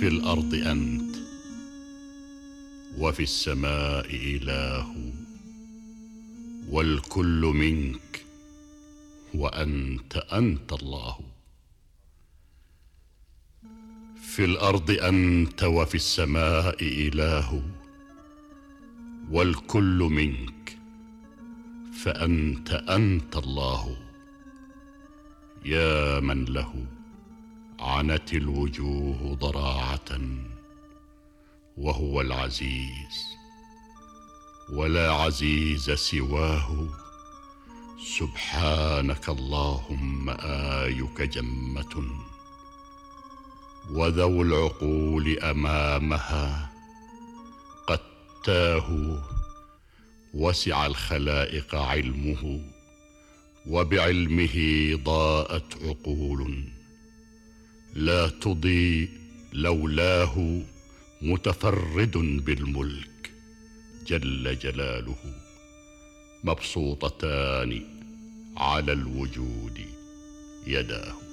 في الأرض أنت وفي السماء إله، والكل منك وأنت الله. في الأرض أنت وفي السماء إله، والكل منك فأنت الله. يا من له عنت الوجوه ضراعة، وهو العزيز ولا عزيز سواه. سبحانك اللهم آيك جمة، وذو العقول أمامها قد تاهوا. وسع الخلائق علمه، وبعلمه ضاءت عقول لا تضيء لولاه. متفرد بالملك جل جلاله، مبسوطتان على الوجود يداه.